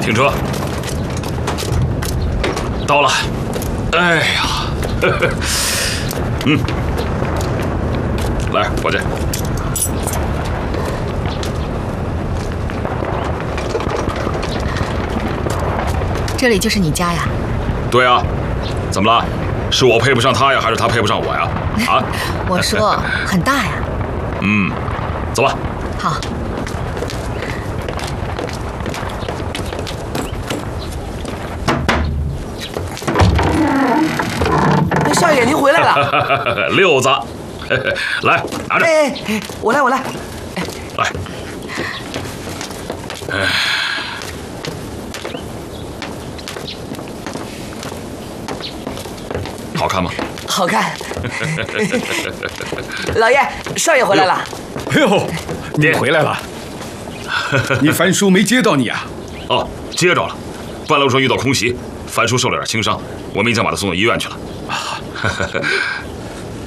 停车。到了。哎呀，来，伙计。 这里就是你家呀？ 对啊，怎么了？是我配不上他呀，还是他配不上我呀？啊？ 我说很大呀。 走吧。 好。 少爷，您回来了。 六子，来拿着。 哎，我来。 来。好看吗？ 好看。老爷，少爷回来了。 哎呦，你回来了。你樊叔没接到你啊？ 哦，接着了。半路上遇到空袭，樊叔受了点轻伤，我们已经把他送到医院去了。